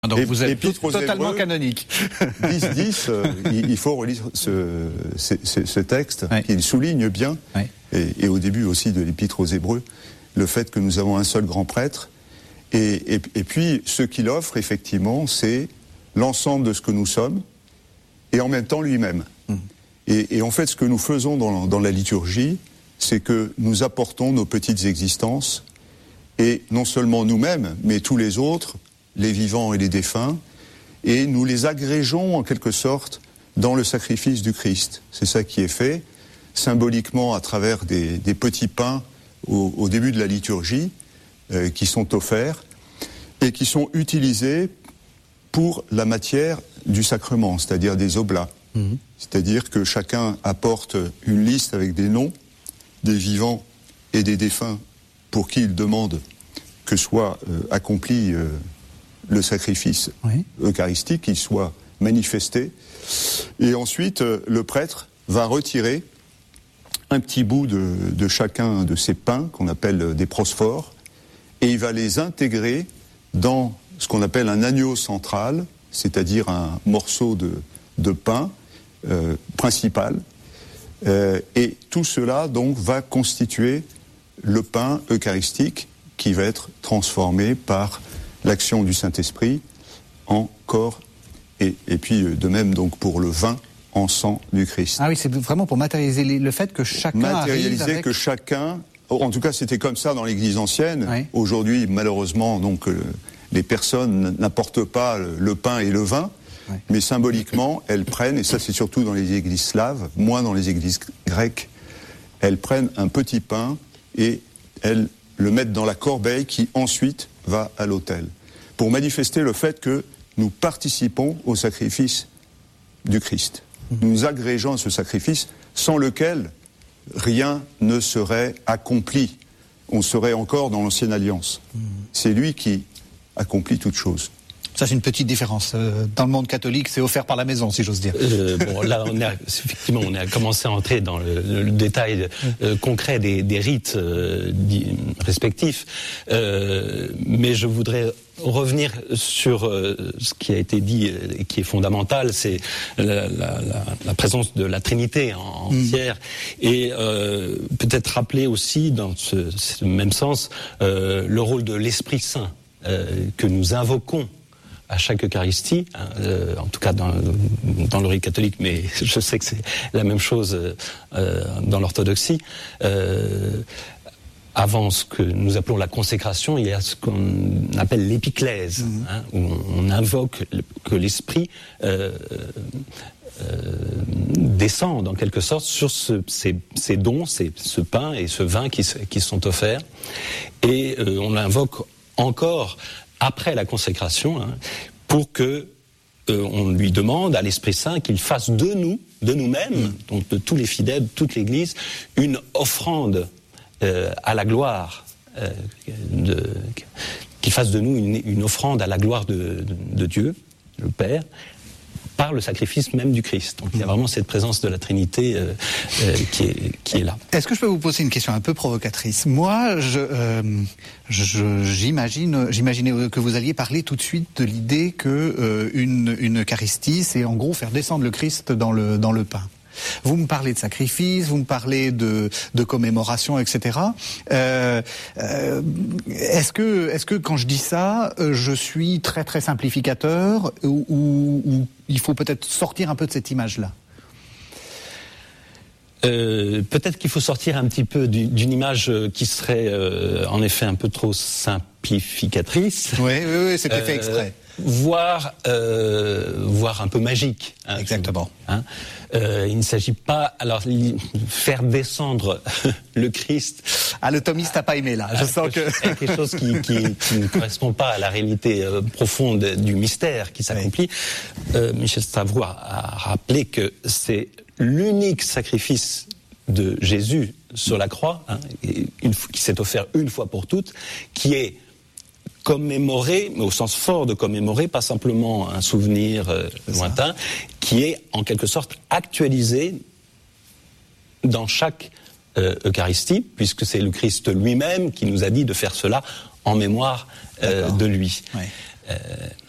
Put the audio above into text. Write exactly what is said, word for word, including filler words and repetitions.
Donc et, vous êtes tout, totalement Hébreux, canonique. dix dix, euh, il, il faut relire ce, ce, ce, ce texte, oui. Qui souligne bien, oui. et, et au début aussi de l'Épître aux Hébreux, le fait que nous avons un seul grand prêtre. Et, et, et puis, ce qu'il offre, effectivement, c'est l'ensemble de ce que nous sommes, et en même temps lui-même. Mmh. Et, et en fait, ce que nous faisons dans, dans la liturgie, c'est que nous apportons nos petites existences, et non seulement nous-mêmes, mais tous les autres, les vivants et les défunts, et nous les agrégeons en quelque sorte dans le sacrifice du Christ. C'est ça qui est fait, symboliquement à travers des, des petits pains au, au début de la liturgie, euh, qui sont offerts, et qui sont utilisés pour la matière du sacrement, c'est-à-dire des oblats. Mmh. C'est-à-dire que chacun apporte une liste avec des noms, des vivants et des défunts, pour qui il demande que soit euh, accompli euh, le sacrifice oui. eucharistique, qu'il soit manifesté. Et ensuite, euh, le prêtre va retirer un petit bout de, de chacun de ces pains, qu'on appelle des prosphores, et il va les intégrer dans ce qu'on appelle un agneau central, c'est-à-dire un morceau de, de pain euh, principal. Euh, et tout cela, donc, va constituer le pain eucharistique qui va être transformé par l'action du Saint-Esprit en corps, et, et puis de même donc pour le vin en sang du Christ. Ah oui, c'est vraiment pour matérialiser le fait que chacun matérialiser arrive avec... que chacun, en tout cas c'était comme ça dans l'Église ancienne. Oui. Aujourd'hui, malheureusement, donc euh, les personnes n'apportent pas le, le pain et le vin, oui. mais symboliquement elles prennent, et ça c'est surtout dans les églises slaves, moins dans les églises grecques, elles prennent un petit pain et elles le mettent dans la corbeille qui ensuite va à l'autel, pour manifester le fait que nous participons au sacrifice du Christ. Nous nous agrégeons à ce sacrifice sans lequel rien ne serait accompli. On serait encore dans l'ancienne alliance. C'est lui qui accomplit toutes choses. Ça, c'est une petite différence. Dans le monde catholique, c'est offert par la maison, si j'ose dire. Euh, bon, là, on a, effectivement, on a commencé à entrer dans le, le détail euh, concret des, des rites euh, respectifs. Euh, mais je voudrais revenir sur euh, ce qui a été dit et qui est fondamental, c'est la, la, la, la présence de la Trinité en, entière. Mmh. Et euh, peut-être rappeler aussi, dans ce, ce même sens, euh, le rôle de l'Esprit Saint euh, que nous invoquons à chaque Eucharistie, hein, euh, en tout cas dans, dans le rite catholique, mais je sais que c'est la même chose euh, dans l'orthodoxie. Euh, avant ce que nous appelons la consécration, il y a ce qu'on appelle l'épiclèse, mmh. hein, où on invoque que l'Esprit euh, euh, descende en quelque sorte sur ce, ces, ces dons, ces, ce pain et ce vin qui, qui sont offerts, et euh, on l'invoque encore après la consécration, hein, pour que euh, on lui demande à l'Esprit Saint qu'il fasse de nous, de nous-mêmes, mmh. donc de tous les fidèles, de toute l'Église, une offrande euh, à la gloire, euh, de, qu'il fasse de nous une, une offrande à la gloire de, de, de Dieu, le Père, par le sacrifice même du Christ. Donc il y a vraiment cette présence de la Trinité euh, euh, qui, est, qui est là. Est-ce que je peux vous poser une question un peu provocatrice ? Moi, je, euh, je, j'imagine, j'imaginais que vous alliez parler tout de suite de l'idée que euh, une, une Eucharistie, c'est en gros faire descendre le Christ dans le, dans le pain. Vous me parlez de sacrifice, vous me parlez de, de commémoration, et cetera. Euh, euh, est-ce que, est-ce que quand je dis ça, je suis très très simplificateur ou, ou, ou il faut peut-être sortir un peu de cette image-là ? Euh, peut-être qu'il faut sortir un petit peu du, d'une image qui serait euh, en effet un peu trop simplificatrice. Oui, oui, oui, c'était euh, fait exprès. Voire, euh, voire un peu magique. Hein, exactement. Hein. Euh, il ne s'agit pas, alors, faire descendre le Christ. Ah, le thomiste n'a pas aimé là. Je sens que quelque chose qui, qui, qui ne correspond pas à la réalité euh, profonde du mystère qui s'accomplit. Oui. Euh, Michel Stavroux a, a rappelé que c'est l'unique sacrifice de Jésus sur la croix, hein, une, qui s'est offert une fois pour toutes, qui est commémorer, mais au sens fort de commémorer, pas simplement un souvenir euh, lointain, qui est en quelque sorte actualisé dans chaque euh, Eucharistie, puisque c'est le Christ lui-même qui nous a dit de faire cela en mémoire euh, de lui. Ouais. Euh,